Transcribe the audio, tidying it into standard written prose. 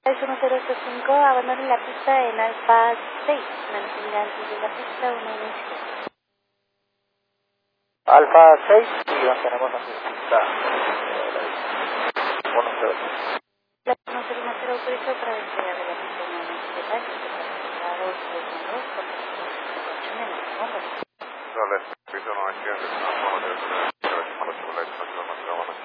Es 1085, abandonen la pista en Alfa 6, mantenga antes de la pista 117. Alfa 6 y mantenemos antes de pista 102. La 1010 autorizó para despegar de la pista 117, cerrados 212, por 8 menos, Dale, piso 900,